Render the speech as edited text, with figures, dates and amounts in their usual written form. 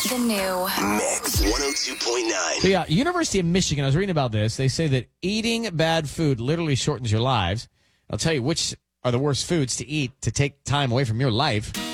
The new Mix 102.9. So yeah, University of Michigan, I was reading about this. They say that eating bad food literally shortens your lives. I'll tell you which are the worst foods to eat to take time away from your life.